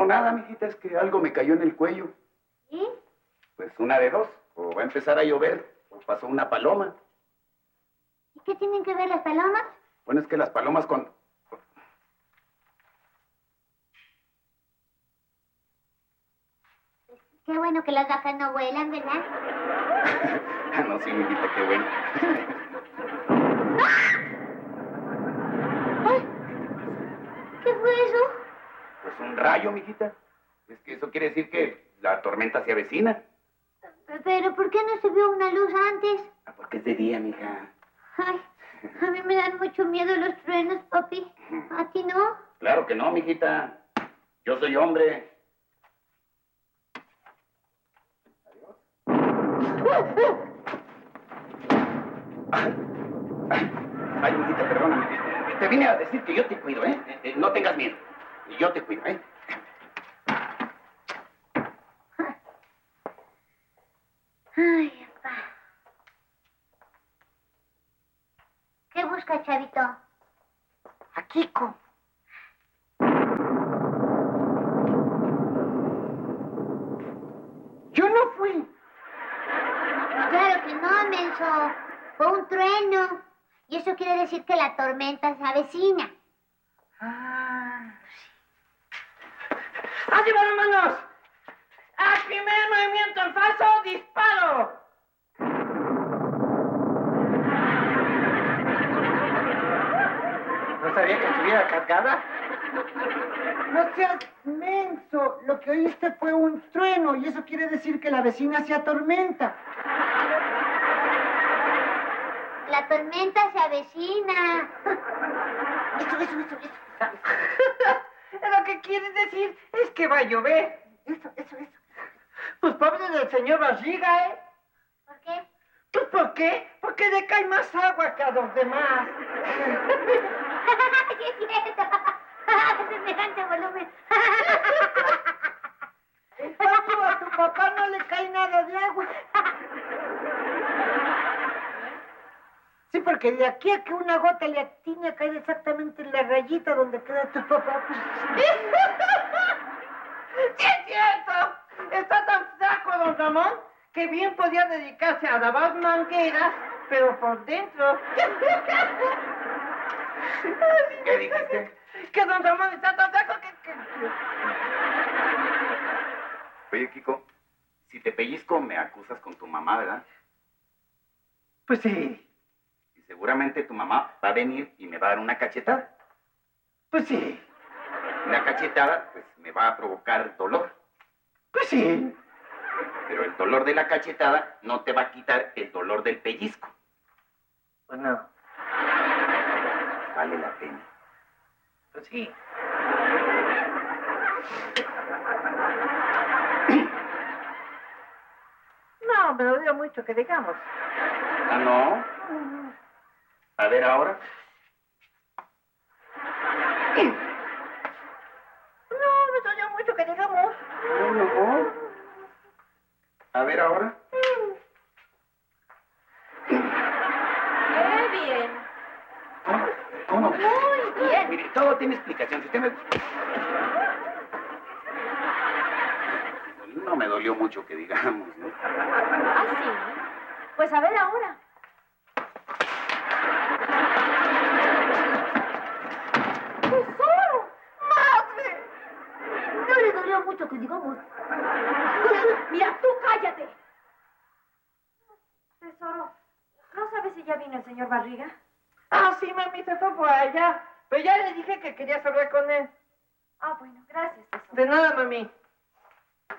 No, nada, mijita, es que algo me cayó en el cuello. ¿Y? Pues una de dos. O va a empezar a llover, o pasó una paloma. ¿Y qué tienen que ver las palomas? Bueno, es que las palomas con... Qué bueno que las vacas no vuelan, ¿verdad? No, sí, mijita, qué bueno. ¡Ay! ¿Qué fue eso? Pues un rayo, mijita. Es que eso quiere decir que la tormenta se avecina. ¿Pero por qué no se vio una luz antes? Ah, porque es de día, mija. Ay, a mí me dan mucho miedo los truenos, papi. ¿A ti no? Claro que no, mijita. Yo soy hombre. Ay, mijita, perdóname. Te vine a decir que yo te cuido, ¿eh? No tengas miedo. Yo te cuido, ¿eh? Ay, papá. ¿Qué busca, chavito? A Kiko. Yo no fui. Claro que no, menso. Fue un trueno. Y eso quiere decir que la tormenta se avecina. ¡Así van, hermanos! ¡Al primer movimiento en falso, disparo! ¿No sabía que estuviera cargada? No seas menso. Lo que oíste fue un trueno y eso quiere decir que la vecina se atormenta. La tormenta se avecina. Eso. Lo que quieres decir es que va a llover. Eso. Pues pobre del señor Barriga, ¿eh? ¿Por qué? Pues ¿por qué? Porque le cae más agua que a los demás. ¡Sí es cierto! ¡Qué semejante volumen! En cambio, a tu papá no le cae nada de agua. Sí, porque de aquí a que una gota le atine a caer exactamente en la rayita donde queda tu papá, pues... ¡Sí es cierto! Está tan flaco, don Ramón, que bien podía dedicarse a lavar mangueras, pero por dentro. ¿Qué dijiste? Que don Ramón está tan flaco que... Oye, Kiko, si te pellizco me acusas con tu mamá, ¿verdad? Pues sí. Y seguramente tu mamá va a venir y me va a dar una cachetada. Pues sí. La cachetada, pues, me va a provocar dolor. Pues sí. Pero el dolor de la cachetada no te va a quitar el dolor del pellizco. Pues no. Vale la pena. Pues sí. No, me dolió mucho, que digamos. ¿Ah, no? A ver ahora. No, me dolió mucho, que digamos. No. A ver ahora. Muy bien. ¿Cómo? Muy bien. Mire, todo tiene explicación. Si usted me... No me dolió mucho que digamos, ¿no? ¿Ah, sí? Pues a ver ahora. ¡Tesoro! ¡Madre! No le dolió mucho que digamos. Mira, tú cállate. Tesoro, ¿no sabes si ya vino el señor Barriga? Ah, sí, mami, se fue por allá. Pero ya le dije que querías hablar con él. Ah, bueno, gracias, tesoro. De nada, mami.